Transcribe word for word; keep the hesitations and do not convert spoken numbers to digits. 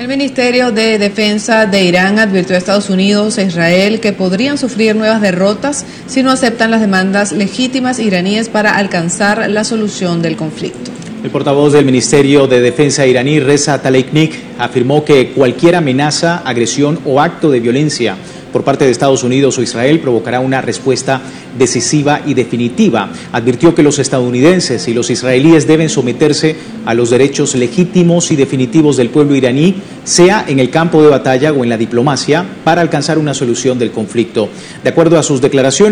El Ministerio de Defensa de Irán advirtió a Estados Unidos e Israel que podrían sufrir nuevas derrotas si no aceptan las demandas legítimas iraníes para alcanzar la solución del conflicto. El portavoz del Ministerio de Defensa iraní, Reza Tlaibni, afirmó que cualquier amenaza, agresión o acto de violencia por parte de Estados Unidos o Israel provocará una respuesta decisiva y definitiva. Advirtió que los estadounidenses y los israelíes deben someterse a los derechos legítimos y definitivos del pueblo iraní, sea en el campo de batalla o en la diplomacia, para alcanzar una solución del conflicto. De acuerdo a sus declaraciones,